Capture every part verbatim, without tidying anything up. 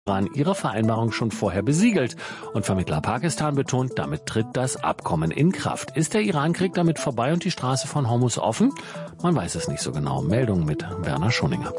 Iran ihre Vereinbarung schon vorher besiegelt. Und Vermittler Pakistan betont, damit tritt das Abkommen in Kraft. Ist der Iran-Krieg damit vorbei und die Straße von Hormuz offen? Man weiß es nicht so genau. Meldung mit Werner Schoninger.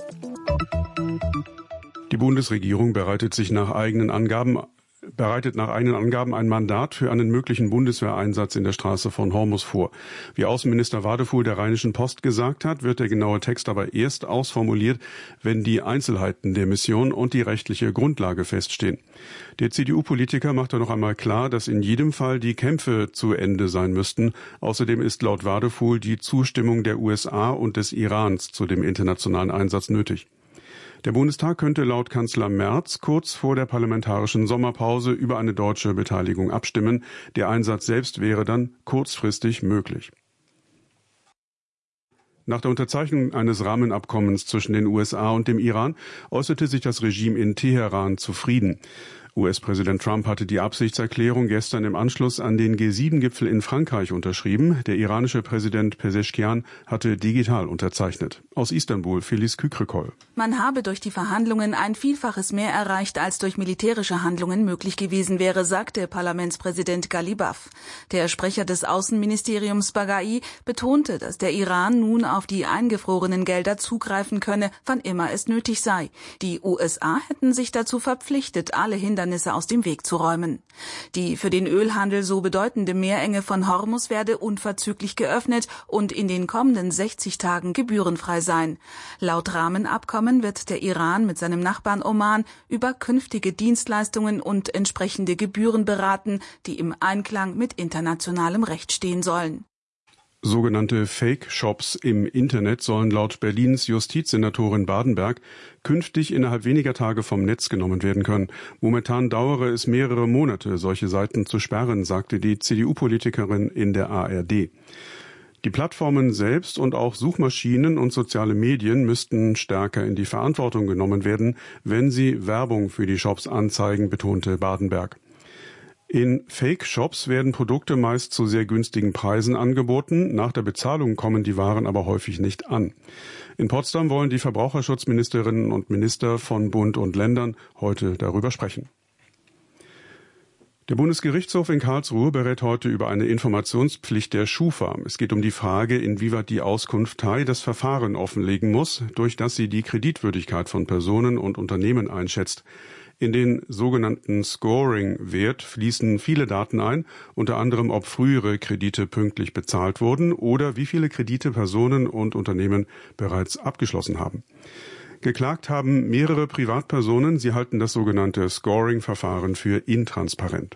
Die Bundesregierung bereitet sich nach eigenen Angaben bereitet nach eigenen Angaben ein Mandat für einen möglichen Bundeswehreinsatz in der Straße von Hormuz vor. Wie Außenminister Wadefuhl der Rheinischen Post gesagt hat, wird der genaue Text aber erst ausformuliert, wenn die Einzelheiten der Mission und die rechtliche Grundlage feststehen. Der C D U-Politiker machte noch einmal klar, dass in jedem Fall die Kämpfe zu Ende sein müssten. Außerdem ist laut Wadefuhl die Zustimmung der U S A und des Irans zu dem internationalen Einsatz nötig. Der Bundestag könnte laut Kanzler Merz kurz vor der parlamentarischen Sommerpause über eine deutsche Beteiligung abstimmen. Der Einsatz selbst wäre dann kurzfristig möglich. Nach der Unterzeichnung eines Rahmenabkommens zwischen den U S A und dem Iran äußerte sich das Regime in Teheran zufrieden. U S-Präsident Trump hatte die Absichtserklärung gestern im Anschluss an den G sieben Gipfel in Frankreich unterschrieben. Der iranische Präsident Pezeshkian hatte digital unterzeichnet. Aus Istanbul, Felice Kükrikol. Man habe durch die Verhandlungen ein Vielfaches mehr erreicht, als durch militärische Handlungen möglich gewesen wäre, sagte Parlamentspräsident Ghalibaf. Der Sprecher des Außenministeriums Baghai betonte, dass der Iran nun auf die eingefrorenen Gelder zugreifen könne, wann immer es nötig sei. Die U S A hätten sich dazu verpflichtet, alle Hindernisse aus dem Weg zu räumen. Die für den Ölhandel so bedeutende Meerenge von Hormuz werde unverzüglich geöffnet und in den kommenden sechzig Tagen gebührenfrei sein. Laut Rahmenabkommen wird der Iran mit seinem Nachbarn Oman über künftige Dienstleistungen und entsprechende Gebühren beraten, die im Einklang mit internationalem Recht stehen sollen. Sogenannte Fake-Shops im Internet sollen laut Berlins Justizsenatorin Badenberg künftig innerhalb weniger Tage vom Netz genommen werden können. Momentan dauere es mehrere Monate, solche Seiten zu sperren, sagte die C D U-Politikerin in der A R D. Die Plattformen selbst und auch Suchmaschinen und soziale Medien müssten stärker in die Verantwortung genommen werden, wenn sie Werbung für die Shops anzeigen, betonte Badenberg. In Fake-Shops werden Produkte meist zu sehr günstigen Preisen angeboten. Nach der Bezahlung kommen die Waren aber häufig nicht an. In Potsdam wollen die Verbraucherschutzministerinnen und Minister von Bund und Ländern heute darüber sprechen. Der Bundesgerichtshof in Karlsruhe berät heute über eine Informationspflicht der Schufa. Es geht um die Frage, inwieweit die Auskunftei das Verfahren offenlegen muss, durch das sie die Kreditwürdigkeit von Personen und Unternehmen einschätzt. In den sogenannten Scoring-Wert fließen viele Daten ein, unter anderem ob frühere Kredite pünktlich bezahlt wurden oder wie viele Kredite Personen und Unternehmen bereits abgeschlossen haben. Geklagt haben mehrere Privatpersonen. Sie halten das sogenannte Scoring-Verfahren für intransparent.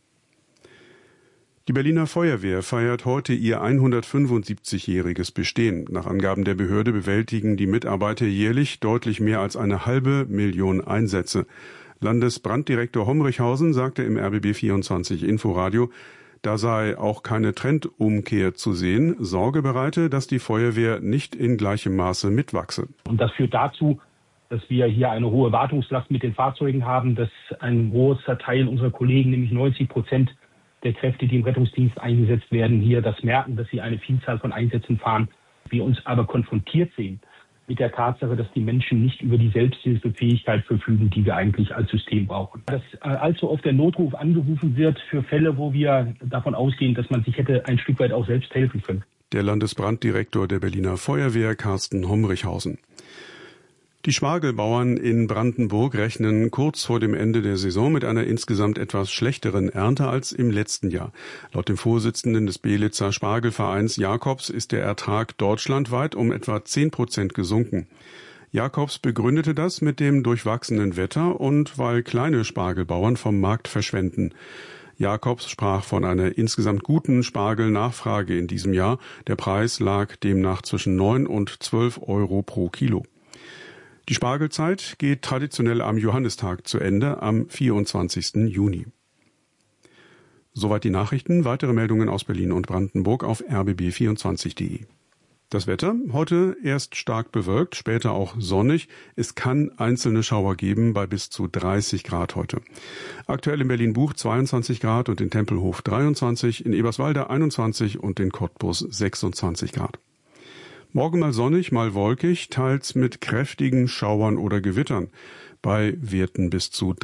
Die Berliner Feuerwehr feiert heute ihr hundertfünfundsiebzigjähriges Bestehen. Nach Angaben der Behörde bewältigen die Mitarbeiter jährlich deutlich mehr als eine halbe Million Einsätze. Landesbranddirektor Homrichhausen sagte im R B B vierundzwanzig Inforadio, da sei auch keine Trendumkehr zu sehen. Sorge bereite, dass die Feuerwehr nicht in gleichem Maße mitwachse. Und das führt dazu, dass wir hier eine hohe Wartungslast mit den Fahrzeugen haben, dass ein großer Teil unserer Kollegen, nämlich neunzig Prozent der Kräfte, die im Rettungsdienst eingesetzt werden, hier das merken, dass sie eine Vielzahl von Einsätzen fahren. Wir uns aber konfrontiert sehen mit der Tatsache, dass die Menschen nicht über die Selbsthilfefähigkeit verfügen, die wir eigentlich als System brauchen. Dass allzu oft der Notruf angerufen wird für Fälle, wo wir davon ausgehen, dass man sich hätte ein Stück weit auch selbst helfen können. Der Landesbranddirektor der Berliner Feuerwehr, Carsten Homrichhausen. Die Spargelbauern in Brandenburg rechnen kurz vor dem Ende der Saison mit einer insgesamt etwas schlechteren Ernte als im letzten Jahr. Laut dem Vorsitzenden des Belitzer Spargelvereins Jakobs ist der Ertrag deutschlandweit um etwa zehn Prozent gesunken. Jakobs begründete das mit dem durchwachsenen Wetter und weil kleine Spargelbauern vom Markt verschwenden. Jakobs sprach von einer insgesamt guten Spargelnachfrage in diesem Jahr. Der Preis lag demnach zwischen neun und zwölf Euro pro Kilo. Die Spargelzeit geht traditionell am Johannistag zu Ende, am vierundzwanzigsten Juni. Soweit die Nachrichten. Weitere Meldungen aus Berlin und Brandenburg auf r b b vierundzwanzig punkt de. Das Wetter heute erst stark bewölkt, später auch sonnig. Es kann einzelne Schauer geben bei bis zu dreißig Grad heute. Aktuell in Berlin-Buch zweiundzwanzig Grad und in Tempelhof dreiundzwanzig, in Eberswalde einundzwanzig und in Cottbus sechsundzwanzig Grad. Morgen mal sonnig, mal wolkig, teils mit kräftigen Schauern oder Gewittern. bei Werten bis zu